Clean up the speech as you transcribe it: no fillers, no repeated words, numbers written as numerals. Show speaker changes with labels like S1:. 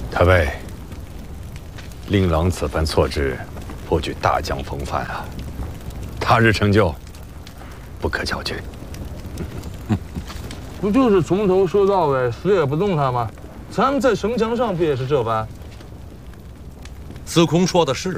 S1: 太尉，令郎此番错知，颇具大将风范啊！他日成就，不可小觑。
S2: 不就是从头说到尾，死也不动他吗？咱们在城墙上不也是这般？
S3: 司空说的是，